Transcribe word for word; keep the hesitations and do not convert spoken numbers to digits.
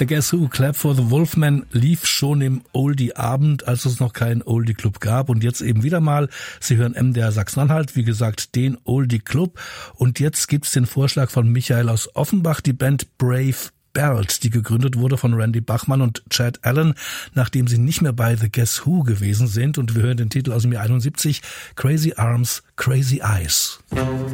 The Guess Who, Clap for the Wolfman, lief schon im Oldie-Abend, als es noch keinen Oldie-Club gab. Und jetzt eben wieder mal. Sie hören M D R Sachsen-Anhalt, wie gesagt, den Oldie-Club. Und jetzt gibt's den Vorschlag von Michael aus Offenbach, die Band Brave Belt, die gegründet wurde von Randy Bachman und Chad Allen, nachdem sie nicht mehr bei The Guess Who gewesen sind. Und wir hören den Titel aus dem Jahr einundsiebzig, Crazy Arms, Crazy Eyes.